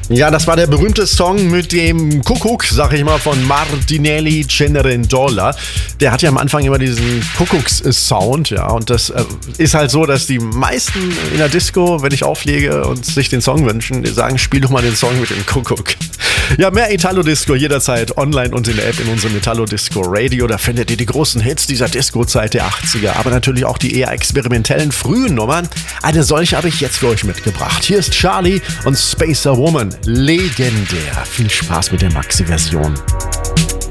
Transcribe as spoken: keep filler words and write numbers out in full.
Ja, das war der berühmte Song mit dem Kuckuck, sag ich mal, von Martinelli Cenerentola. Der hat ja am Anfang immer diesen Kuckucks-Sound, ja. Und das äh, ist halt so, dass die meisten in der Disco, wenn ich auflege und sich den Song wünschen, die sagen, spiel doch mal den Song mit dem Kuckuck. Ja, mehr Italo-Disco jederzeit online und in der App in unserem Italo-Disco Radio. Da findet ihr die großen Hits dieser Disco-Zeit der achtziger, aber natürlich auch die eher experimentellen frühen Nummern. Eine solche habe ich jetzt für euch mitgebracht. Hier ist Charlie und Spacer Woman. Legendär. Viel Spaß mit der Maxi-Version.